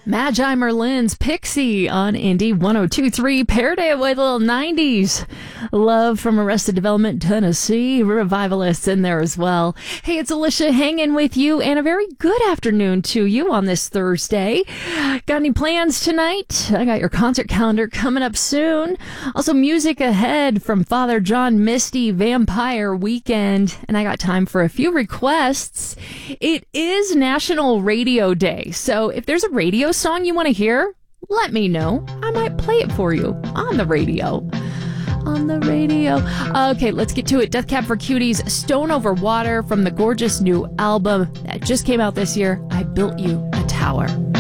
Magi Merlin's Pixie on Indie 102.3. Paired it with a little 90s love from Arrested Development, Tennessee. Revivalists in there as well. Hey, it's Alicia hanging with you, and a very good afternoon to you on this Thursday. Got any plans tonight? I got your concert calendar coming up soon. Also, music ahead from Father John Misty, Vampire Weekend. And I got time for a few requests. It is National Radio Day, so if there's a radio song you want to hear, let me know. I might play it for you on the radio. Okay, let's get to it. Death Cab for Cuties, Stone Over Water from the gorgeous new album that just came out this year, I Built You a Tower.